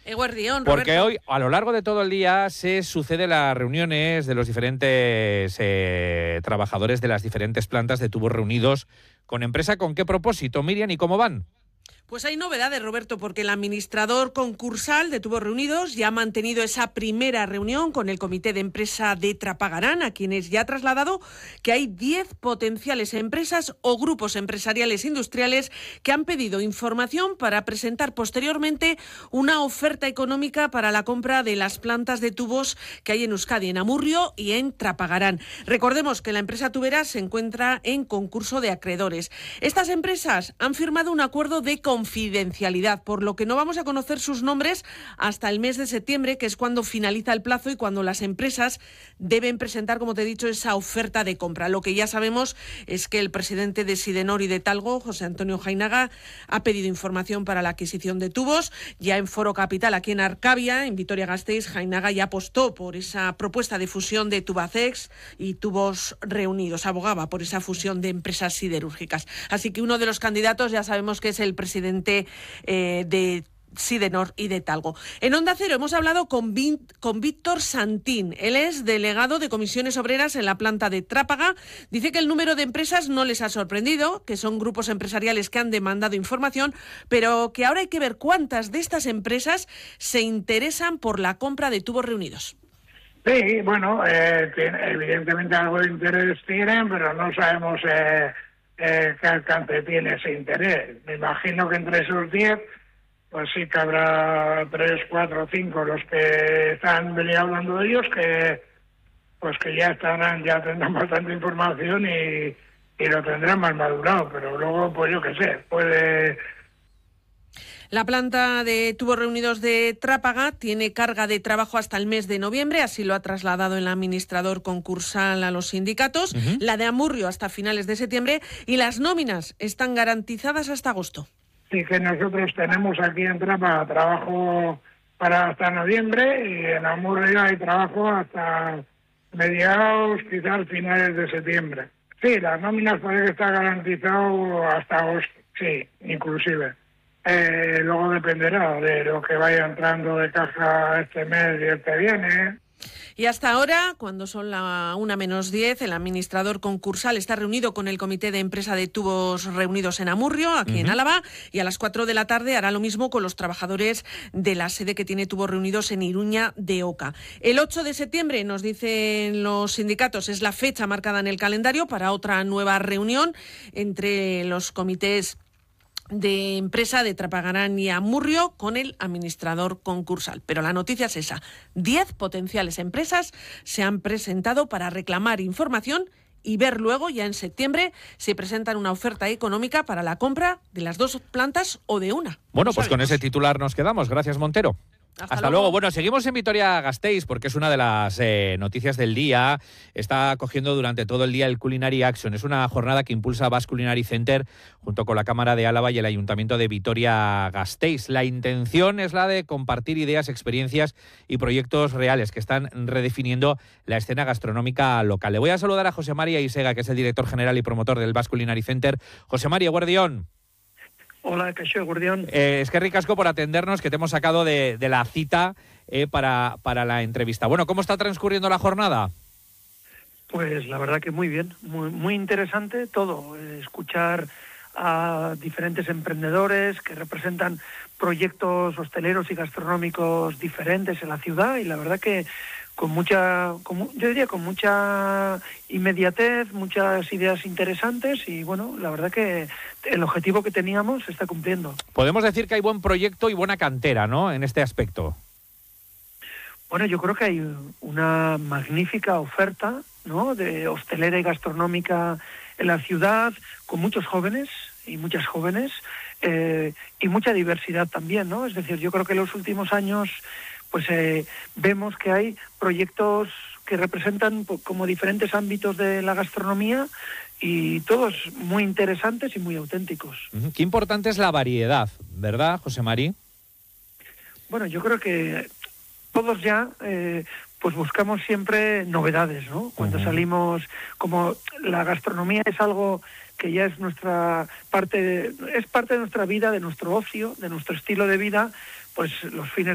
Eguerdión, Porque Roberto. hoy, a lo largo de todo el día, se suceden las reuniones de los diferentes trabajadores de las diferentes plantas de tubos reunidos con empresa. ¿Con qué propósito, Miriam, y cómo van? Pues hay novedades, Roberto, porque el administrador concursal de Tubos Reunidos ya ha mantenido esa primera reunión con el comité de empresa de Trapagarán, a quienes ya ha trasladado que hay 10 potenciales empresas o grupos empresariales industriales que han pedido información para presentar posteriormente una oferta económica para la compra de las plantas de tubos que hay en Euskadi, en Amurrio y en Trapagarán. Recordemos que la empresa tubera se encuentra en concurso de acreedores. Estas empresas han firmado un acuerdo de confidencialidad, por lo que no vamos a conocer sus nombres hasta el mes de septiembre, que es cuando finaliza el plazo y cuando las empresas deben presentar, como te he dicho, esa oferta de compra. Lo que ya sabemos es que el presidente de Sidenor y de Talgo, José Antonio Jainaga, ha pedido información para la adquisición de tubos. Ya en Foro Capital, aquí en Arcavia, en Vitoria-Gasteiz, Jainaga ya apostó por esa propuesta de fusión de Tubacex y Tubos Reunidos. Abogaba por esa fusión de empresas siderúrgicas. Así que uno de los candidatos ya sabemos que es el presidente de Sidenor y de Talgo. En Onda Cero hemos hablado con Víctor Santín. Él es delegado de comisiones obreras en la planta de Trápaga. Dice que el número de empresas no les ha sorprendido, que son grupos empresariales que han demandado información, pero que ahora hay que ver cuántas de estas empresas se interesan por la compra de Tubos Reunidos. Sí, bueno, evidentemente algo de interés tienen, pero no sabemos qué alcance tiene ese interés. Me imagino que entre esos 10, pues sí que habrá 3, 4, 5 los que están venido hablando de ellos, que ya tendrán bastante información y lo tendrán más madurado, pero luego, pues yo qué sé, puede... La planta de Tubos Reunidos de Trápaga tiene carga de trabajo hasta el mes de noviembre, así lo ha trasladado el administrador concursal a los sindicatos, la de Amurrio hasta finales de septiembre, y las nóminas están garantizadas hasta agosto. Sí, que nosotros tenemos aquí en Trápaga trabajo para hasta noviembre y en Amurrio hay trabajo hasta mediados, quizás finales de septiembre. Sí, las nóminas parece que está garantizado hasta agosto, sí, inclusive. Luego dependerá de lo que vaya entrando de caja este mes y el que viene. Y hasta ahora, cuando son la 1:10, el administrador concursal está reunido con el comité de empresa de Tubos Reunidos en Amurrio, aquí en Álava, y a las 4 de la tarde hará lo mismo con los trabajadores de la sede que tiene Tubos Reunidos en Iruña de Oca. El 8 de septiembre, nos dicen los sindicatos, es la fecha marcada en el calendario para otra nueva reunión entre los comités de empresa de Trapagarán y Amurrio con el administrador concursal. Pero la noticia es esa: 10 potenciales empresas se han presentado para reclamar información y ver luego, ya en septiembre, si presentan una oferta económica para la compra de las 2 plantas o de una. Bueno, pues con ese titular nos quedamos. Gracias, Montero. Hasta luego. Bueno, seguimos en Vitoria-Gasteiz porque es una de las noticias del día. Está acogiendo durante todo el día el Culinary Action. Es una jornada que impulsa Basque Culinary Center junto con la Cámara de Álava y el Ayuntamiento de Vitoria-Gasteiz. La intención es la de compartir ideas, experiencias y proyectos reales que están redefiniendo la escena gastronómica local. Le voy a saludar a José María Isega, que es el director general y promotor del Basque Culinary Center. José María, eguerdión. Hola, Caixo, eguerdión. Es que ricasco por atendernos, que te hemos sacado de la cita para la entrevista. Bueno, ¿cómo está transcurriendo la jornada? Pues la verdad que muy bien, muy interesante todo. Escuchar a diferentes emprendedores que representan proyectos hosteleros y gastronómicos diferentes en la ciudad, y la verdad que con mucha inmediatez, muchas ideas interesantes, y bueno, la verdad que el objetivo que teníamos se está cumpliendo. Podemos decir que hay buen proyecto y buena cantera, ¿no?, en este aspecto. Bueno, yo creo que hay una magnífica oferta, ¿no?, de hostelera y gastronómica en la ciudad, con muchos jóvenes y muchas jóvenes, y mucha diversidad también, ¿no? Es decir, yo creo que en los últimos años pues vemos que hay proyectos que representan como diferentes ámbitos de la gastronomía, y todos muy interesantes y muy auténticos. Qué importante es la variedad, ¿verdad, José Mari? Bueno, yo creo que todos ya pues buscamos siempre novedades, ¿no? Cuando salimos, como la gastronomía es algo que ya es parte de nuestra vida, de nuestro ocio, de nuestro estilo de vida, pues los fines